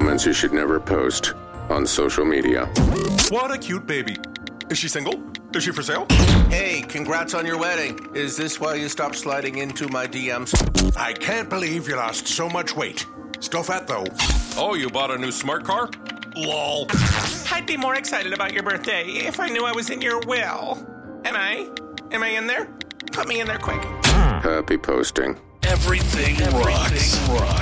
moments you should never post on social media. What a cute baby. Is she single? Is she for sale? Hey, congrats on your wedding. Is this why you stopped sliding into my DMs? I can't believe you lost so much weight. Still fat, though. Oh, you bought a new smart car? Lol. I'd be more excited about your birthday if I knew I was in your will. Am I? Am I in there? Put me in there quick. Happy posting. Everything rocks.